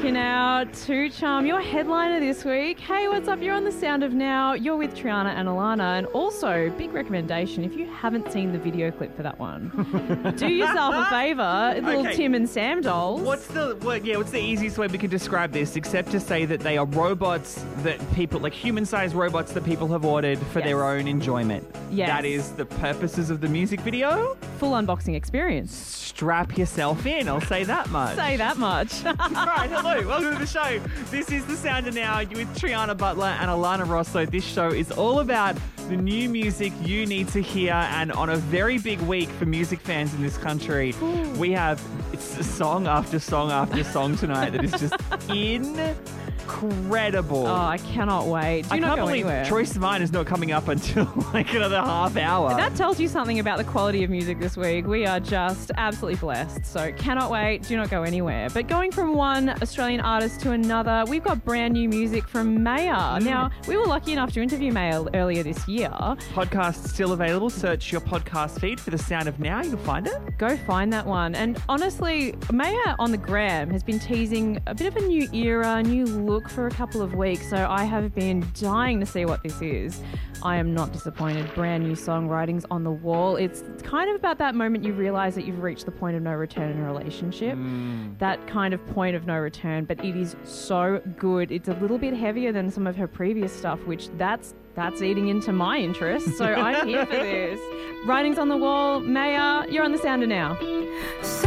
checking out 2 Charm, your headliner this week. Hey, what's up? You're on the Sound of Now. You're with Triana and Alana. And also, big recommendation, if you haven't seen the video clip for that one, do yourself a favour, little Tim and Sam dolls. What's the easiest way we could describe this except to say that they are robots that people, like human-sized robots that people have ordered for their own enjoyment. Yes. That is the purposes of the music video. Full unboxing experience. Strap yourself in, I'll say that much. Say that much. All right, hello, welcome to the show. This is The Sound of Now with Triana Butler and Alana Rosso. This show is all about the new music you need to hear, and on a very big week for music fans in this country, we have song after song after song tonight that is just incredible. Oh, I cannot wait. I can't believe Troye Sivan is not coming up until like another half hour. That tells you something about the quality of music this week. We are just absolutely blessed. So cannot wait. Do not go anywhere. But going from one Australian artist to another, we've got brand new music from Maya. Now, we were lucky enough to interview Maya earlier this year. Podcast still available. Search your podcast feed for The Sound of Now. You'll find it. Go find that one. And honestly, Maya on the gram has been teasing a bit of a new era, new look for a couple of weeks. So I have been dying to see what this is. I am not disappointed. Brand new song, Writings on the Wall. It's kind of about that moment you realise that you've reached the point of no return in a relationship. That kind of point of no return, but it is so good. It's a little bit heavier than some of her previous stuff, which that's eating into my interest. So I'm here for this. Writings on the Wall, Maya, you're on The Sound of Now.